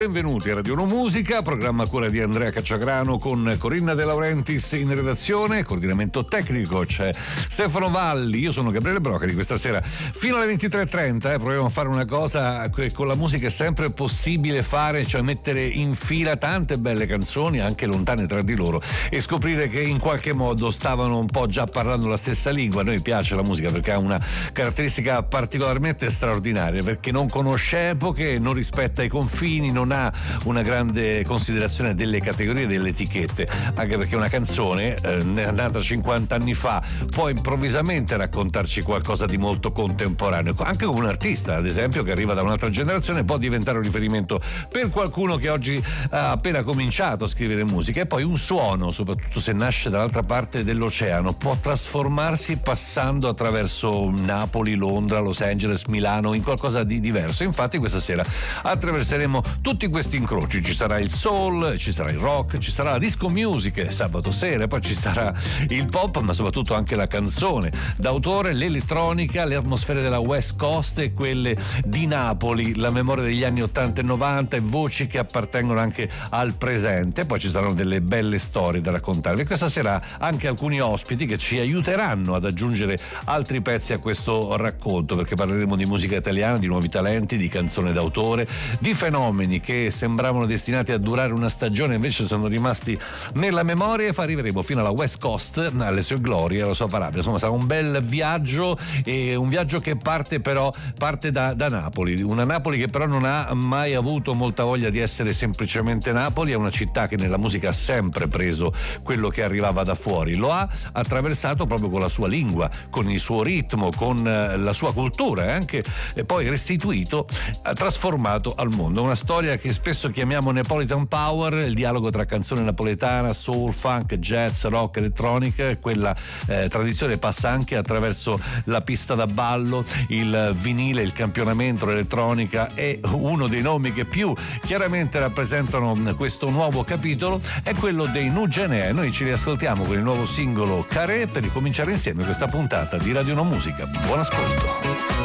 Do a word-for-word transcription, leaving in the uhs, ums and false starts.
Benvenuti a Radio Uno Musica, programma a cura di Andrea Cacciagrano con Corinna De Laurentiis in redazione, coordinamento tecnico c'è Stefano Valli, io sono Gabriele Brocari. Questa sera fino alle ventitré e trenta eh, proviamo a fare una cosa che con la musica è sempre possibile fare, cioè mettere in fila tante belle canzoni anche lontane tra di loro e scoprire che in qualche modo stavano un po' già parlando la stessa lingua. A noi piace la musica perché ha una caratteristica particolarmente straordinaria, perché non conosce epoche, non rispetta i confini, non ha una grande considerazione delle categorie, delle etichette, anche perché una canzone eh, nata cinquanta anni fa può improvvisamente raccontarci qualcosa di molto contemporaneo, anche come un artista ad esempio che arriva da un'altra generazione può diventare un riferimento per qualcuno che oggi ha appena cominciato a scrivere musica. E poi un suono, soprattutto se nasce dall'altra parte dell'oceano, può trasformarsi passando attraverso Napoli, Londra, Los Angeles, Milano in qualcosa di diverso. Infatti questa sera attraverseremo tutti questi incroci, ci sarà il soul, ci sarà il rock, ci sarà la disco music sabato sera, poi ci sarà il pop, ma soprattutto anche la canzone d'autore, l'elettronica, le atmosfere della West Coast e quelle di Napoli, la memoria degli anni ottanta e novanta e voci che appartengono anche al presente. Poi ci saranno delle belle storie da raccontarvi. Questa sera anche alcuni ospiti che ci aiuteranno ad aggiungere altri pezzi a questo racconto, perché parleremo di musica italiana, di nuovi talenti, di canzone d'autore, di fenomeni che sembravano destinati a durare una stagione invece sono rimasti nella memoria, e arriveremo fino alla West Coast, alle sue glorie, alla sua parabia. Insomma sarà un bel viaggio, e un viaggio che parte però parte da, da Napoli, una Napoli che però non ha mai avuto molta voglia di essere semplicemente Napoli. È una città che nella musica ha sempre preso quello che arrivava da fuori, lo ha attraversato proprio con la sua lingua, con il suo ritmo, con la sua cultura, e anche e poi restituito, trasformato al mondo. Una storia che spesso chiamiamo Neapolitan Power, il dialogo tra canzone napoletana, soul, funk, jazz, rock, elettronica. Quella eh, tradizione passa anche attraverso la pista da ballo, il vinile, il campionamento, l'elettronica. E uno dei nomi che più chiaramente rappresentano questo nuovo capitolo è quello dei Nugenea. Noi ci riascoltiamo con il nuovo singolo Carré per ricominciare insieme questa puntata di Radio Uno Musica. Buon ascolto.